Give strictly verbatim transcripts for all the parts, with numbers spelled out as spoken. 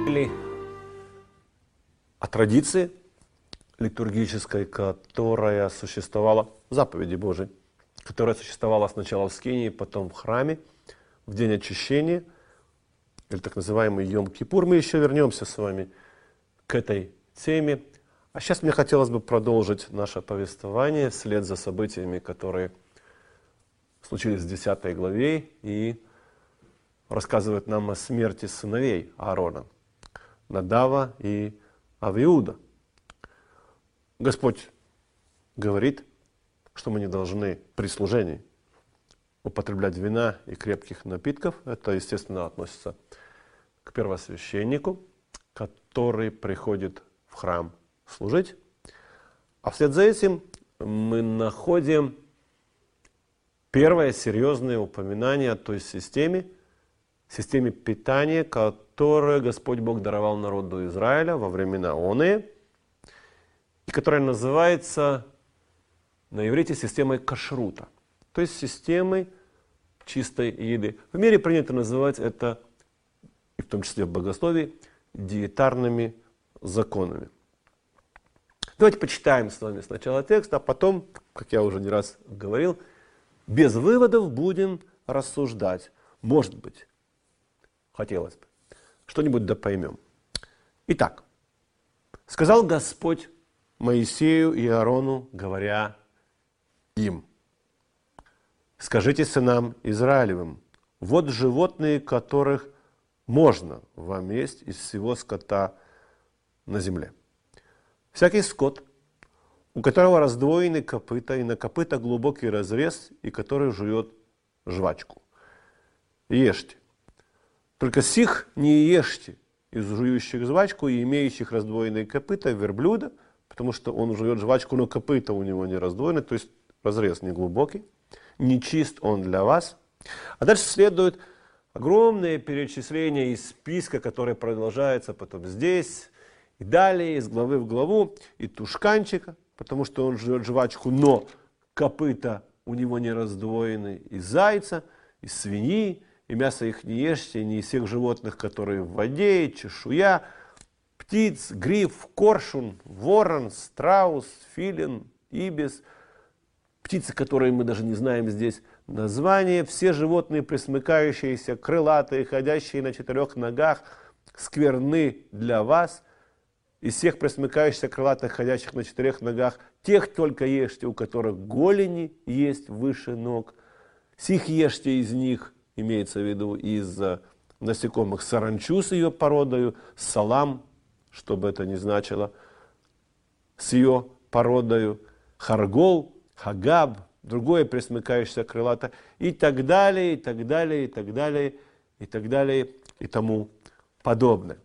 говорили о традиции литургической, которая существовала в заповеди Божией, которая существовала сначала в скинии, потом в храме, в день очищения, или так называемый Йом-Кипур. Мы еще вернемся с вами к этой теме. А сейчас мне хотелось бы продолжить наше повествование вслед за событиями, которые случились в десятой главе и рассказывают нам о смерти сыновей Аарона, Надава и Авиуда. Господь говорит, что мы не должны при служении употреблять вина и крепких напитков. Это, естественно, относится к первосвященнику, который приходит в храм служить. А вслед за этим мы находим первое серьезное упоминание о той системе, системе питания, которую Господь Бог даровал народу Израиля во времена оные, и которая называется на иврите системой кашрута, то есть системой чистой еды. В мире принято называть это, и в том числе в богословии, диетарными законами. Давайте почитаем с вами сначала текст, а потом, как я уже не раз говорил, без выводов будем рассуждать. Может быть, хотелось бы, что-нибудь да поймем. Итак, сказал Господь Моисею и Аарону, говоря им: скажите сынам Израилевым, вот животные, которых можно вам есть из всего скота на земле. Всякий скот, у которого раздвоены копыта, и на копыта глубокий разрез, и который жует жвачку. Ешьте. Только сих не ешьте из жующих жвачку и имеющих раздвоенные копыта верблюда, потому что он жует жвачку, но копыта у него не раздвоены, то есть разрез не глубокий, не чист он для вас. А дальше следует огромное перечисление из списка, которое продолжается потом здесь и далее, из главы в главу, и тушканчика, потому что он жует жвачку, но копыта у него не раздвоены, и зайца, и свиньи, и мясо их не ешьте, не из всех животных, которые в воде, и чешуя, птиц, гриф, коршун, ворон, страус, филин, ибис, птицы, которые мы даже не знаем здесь название, все животные, пресмыкающиеся, крылатые, ходящие на четырех ногах, скверны для вас. Из всех пресмыкающихся, крылатых, ходящих на четырех ногах, тех только ешьте, у которых голени есть выше ног. Сих ешьте из них, имеется в виду из насекомых, саранчу с ее породою, салам, что бы это ни значило, с ее породою, харгол, хагаб, другое пресмыкающееся крылато, и так далее, и так далее, и так далее, и так далее, и тому подобное.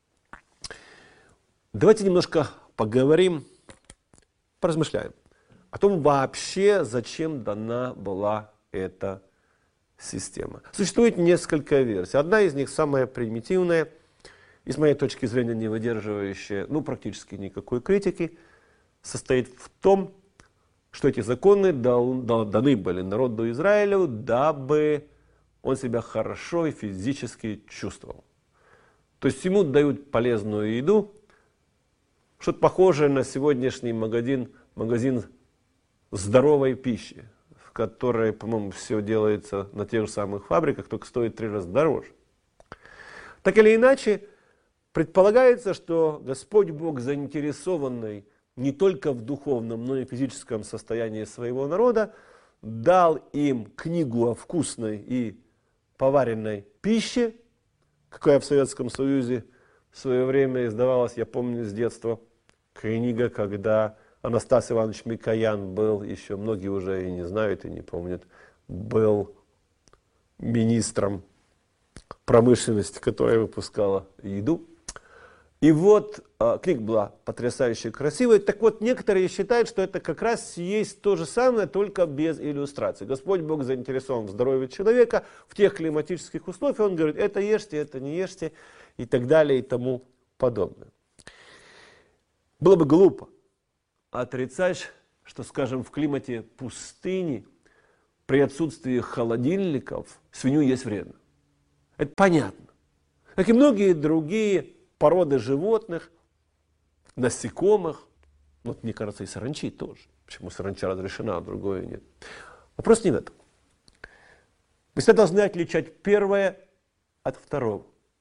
Давайте немножко поговорим, поразмышляем о том вообще, зачем дана была эта система. Существует несколько версий. Одна из них самая примитивная, и с моей точки зрения не выдерживающая ну, практически никакой критики, состоит в том, что эти законы даны были народу Израилю, дабы он себя хорошо и физически чувствовал. То есть ему дают полезную еду, что-то похожее на сегодняшний магазин, магазин здоровой пищи, в которой, по-моему, все делается на тех же самых фабриках, только стоит в три раза дороже. Так или иначе, предполагается, что Господь Бог, заинтересованный не только в духовном, но и в физическом состоянии своего народа, дал им книгу о вкусной и поваренной пище, какая в Советском Союзе в свое время издавалась, я помню с детства, книга, когда Анастас Иванович Микоян был, еще многие уже и не знают, и не помнят, был министром промышленности, которая выпускала еду. И вот э, книга была потрясающе красивая. Так вот, некоторые считают, что это как раз есть то же самое, только без иллюстраций. Господь Бог заинтересован в здоровье человека, в тех климатических условиях. Он говорит, это ешьте, это не ешьте, и так далее, и тому подобное. Было бы глупо отрицать, что, скажем, в климате пустыни, при отсутствии холодильников, свинью есть вредно. Это понятно. Как и многие другие породы животных, насекомых. Вот, мне кажется, и саранчи тоже. Почему саранча разрешена, а другое нет. Вопрос не в этом. Мы всегда должны отличать первое от второго.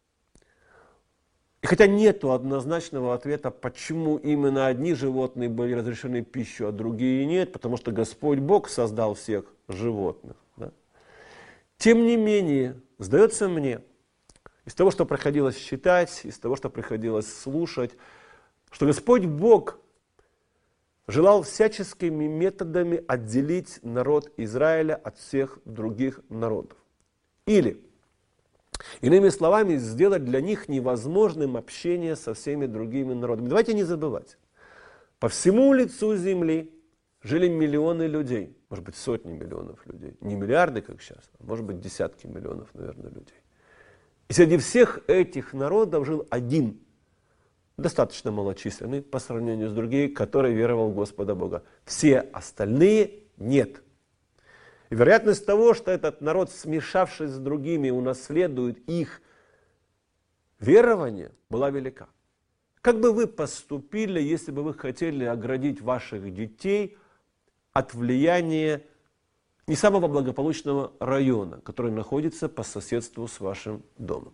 И хотя нет однозначного ответа, почему именно одни животные были разрешены пищу, а другие нет, потому что Господь Бог создал всех животных. Да? Тем не менее, сдается мне, из того, что приходилось читать, из того, что приходилось слушать, что Господь Бог желал всяческими методами отделить народ Израиля от всех других народов. Или, иными словами, сделать для них невозможным общение со всеми другими народами. Давайте не забывать, по всему лицу земли жили миллионы людей, может быть, сотни миллионов людей. Не миллиарды, как сейчас, а может быть, десятки миллионов, наверное, людей. И среди всех этих народов жил один, достаточно малочисленный по сравнению с другими, который веровал в Господа Бога. Все остальные нет. И вероятность того, что этот народ, смешавшись с другими, унаследует их верование, была велика. Как бы вы поступили, если бы вы хотели оградить ваших детей от влияния не самого благополучного района, который находится по соседству с вашим домом?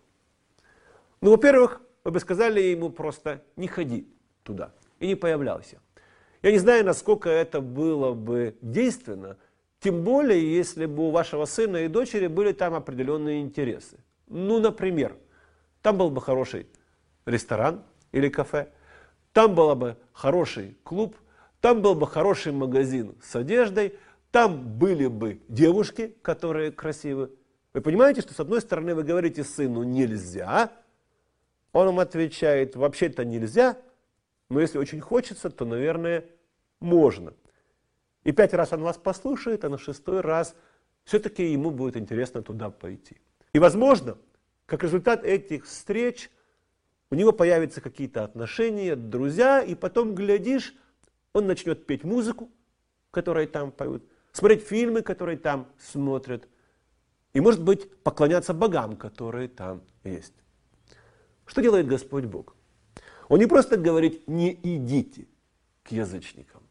Ну, во-первых, вы бы сказали ему просто не ходи туда и не появлялся. Я не знаю, насколько это было бы действенно, тем более, если бы у вашего сына и дочери были там определенные интересы. Ну, например, там был бы хороший ресторан или кафе, там был бы хороший клуб, там был бы хороший магазин с одеждой, там были бы девушки, которые красивы. Вы понимаете, что с одной стороны вы говорите сыну «нельзя», он вам отвечает, вообще-то нельзя, но если очень хочется, то, наверное, можно. И пять раз он вас послушает, а на шестой раз все-таки ему будет интересно туда пойти. И, возможно, как результат этих встреч у него появятся какие-то отношения, друзья, и потом, глядишь, он начнет петь музыку, которую там поют, смотреть фильмы, которые там смотрят, и, может быть, поклоняться богам, которые там есть. Что делает Господь Бог? Он не просто говорит «не идите к язычникам».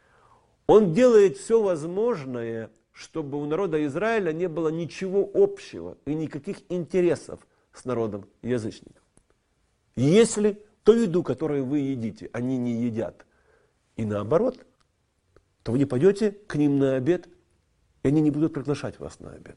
Он делает все возможное, чтобы у народа Израиля не было ничего общего и никаких интересов с народом язычников. Если ту еду, которую вы едите, они не едят, и наоборот, то вы не пойдете к ним на обед, и они не будут приглашать вас на обед.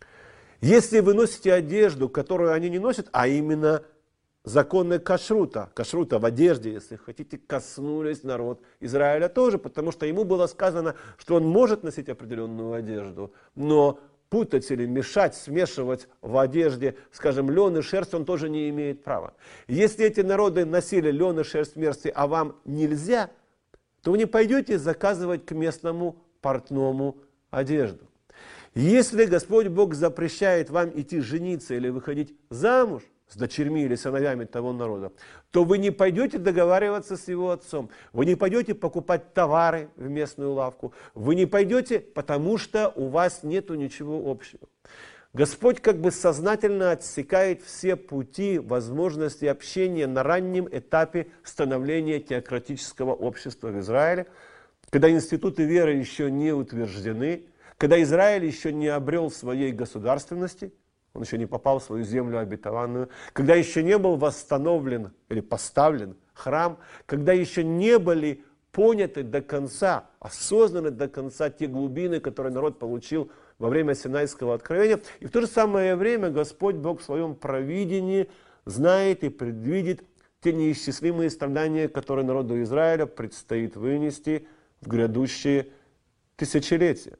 Если вы носите одежду, которую они не носят, а именно законы кашрута, кашрута в одежде, если хотите, коснулись народ Израиля тоже, потому что ему было сказано, что он может носить определенную одежду, но путать или мешать, смешивать в одежде, скажем, лен и шерсть, он тоже не имеет права. Если эти народы носили лен и шерсть мерзкий, а вам нельзя, то вы не пойдете заказывать к местному портному одежду. Если Господь Бог запрещает вам идти жениться или выходить замуж с дочерьми или сыновьями того народа, то вы не пойдете договариваться с его отцом, вы не пойдете покупать товары в местную лавку, вы не пойдете, потому что у вас нету ничего общего. Господь как бы сознательно отсекает все пути возможности общения на раннем этапе становления теократического общества в Израиле, когда институты веры еще не утверждены, когда Израиль еще не обрел своей государственности, он еще не попал в свою землю обетованную, когда еще не был восстановлен или поставлен храм, когда еще не были поняты до конца, осознаны до конца те глубины, которые народ получил во время Синайского откровения. И в то же самое время Господь Бог в своем провидении знает и предвидит те неисчислимые страдания, которые народу Израиля предстоит вынести в грядущие тысячелетия.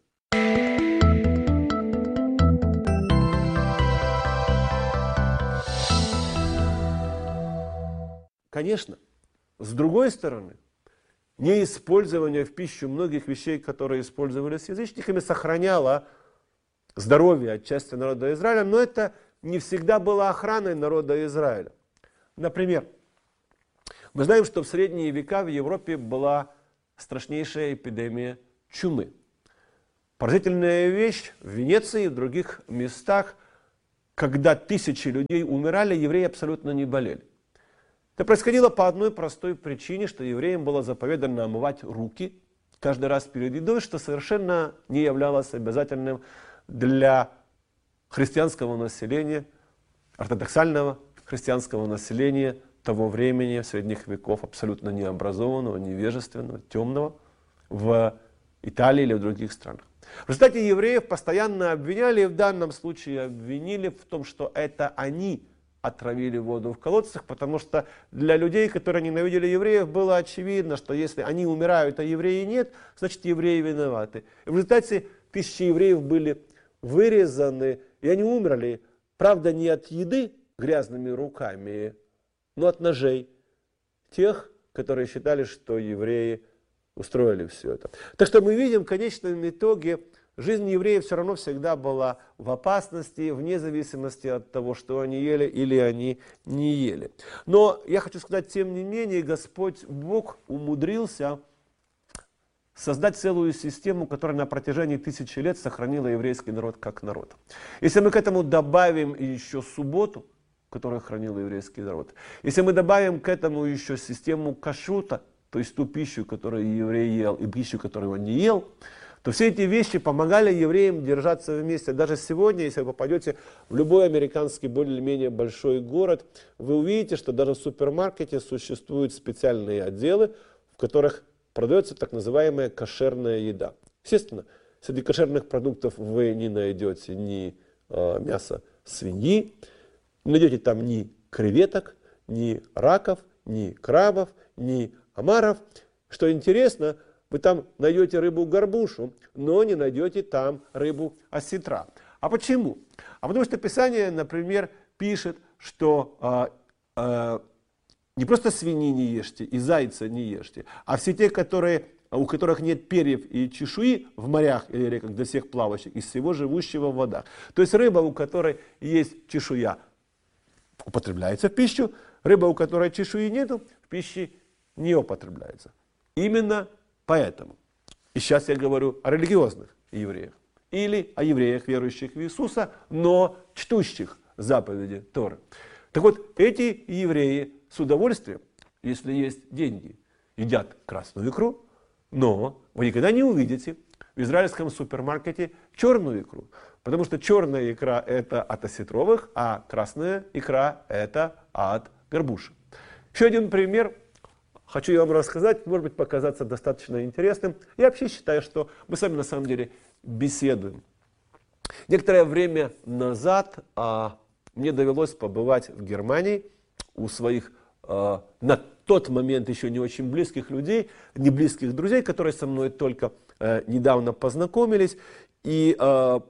Конечно, с другой стороны, неиспользование в пищу многих вещей, которые использовались язычниками, сохраняло здоровье отчасти народа Израиля, но это не всегда было охраной народа Израиля. Например, мы знаем, что в средние века в Европе была страшнейшая эпидемия чумы. Поразительная вещь, в Венеции и в других местах, когда тысячи людей умирали, евреи абсолютно не болели. Это происходило по одной простой причине, что евреям было заповедано омывать руки каждый раз перед едой, что совершенно не являлось обязательным для христианского населения, ортодоксального христианского населения того времени, средних веков, абсолютно необразованного, невежественного, темного, в Италии или в других странах. В результате евреев постоянно обвиняли, и в данном случае обвинили в том, что это они отравили воду в колодцах, потому что для людей, которые ненавидели евреев, было очевидно, что если они умирают, а евреи нет, значит евреи виноваты. И в результате тысячи евреев были вырезаны, и они умерли, правда, не от еды грязными руками, но от ножей тех, которые считали, что евреи устроили все это. Так что мы видим, в конечном итоге, жизнь евреев все равно всегда была в опасности, вне зависимости от того, что они ели или они не ели. Но я хочу сказать, тем не менее, Господь Бог умудрился создать целую систему, которая на протяжении тысячи лет сохранила еврейский народ как народ. Если мы к этому добавим еще субботу, которую хранил еврейский народ, если мы добавим к этому еще систему кашрута, то есть ту пищу, которую еврей ел, и пищу, которую он не ел, то все эти вещи помогали евреям держаться вместе. Даже сегодня, если вы попадете в любой американский более-менее большой город, вы увидите, что даже в супермаркете существуют специальные отделы, в которых продается так называемая кошерная еда. Естественно, среди кошерных продуктов вы не найдете ни э, мяса свиньи, не найдете там ни креветок, ни раков, ни крабов, ни омаров. Что интересно, вы там найдете рыбу-горбушу, но не найдете там рыбу-осетра. А почему? А потому что Писание, например, пишет, что э, э, не просто свиньи не ешьте и зайца не ешьте, а все те, которые, у которых нет перьев и чешуи в морях или реках для всех плавающих, из всего живущего в водах. То есть рыба, у которой есть чешуя, употребляется в пищу, рыба, у которой чешуи нету, в пище не употребляется. Именно поэтому. И сейчас я говорю о религиозных евреях. Или о евреях, верующих в Иисуса, но чтущих заповеди Торы. Так вот, эти евреи с удовольствием, если есть деньги, едят красную икру, но вы никогда не увидите в израильском супермаркете черную икру. Потому что черная икра это от осетровых, а красная икра это от горбуши. Еще один пример. Хочу я вам рассказать, может быть, показаться достаточно интересным. Я вообще считаю, что мы с вами на самом деле беседуем. Некоторое время назад а, мне довелось побывать в Германии у своих а, на тот момент еще не очень близких людей, не близких друзей, которые со мной только а, недавно познакомились. И а,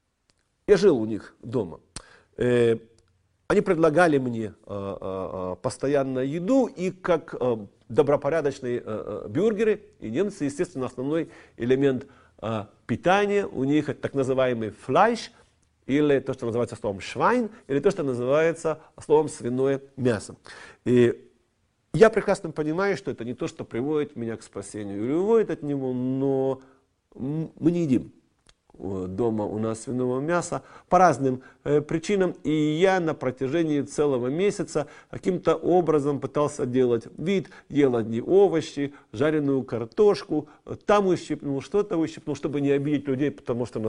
я жил у них дома. Э, они предлагали мне а, а, постоянно еду, и как а, добропорядочные э, бюргеры и немцы, естественно, основной элемент э, питания у них это так называемый флайш, или то, что называется словом швайн, или то, что называется словом свиное мясо. И я прекрасно понимаю, что это не то, что приводит меня к спасению или уводит от него, но мы не едим дома у нас свиного мяса по разным э, причинам, и я на протяжении целого месяца каким-то образом пытался делать вид, ел одни овощи, жареную картошку, там ущипнул, что-то ущипнул, чтобы не обидеть людей, потому что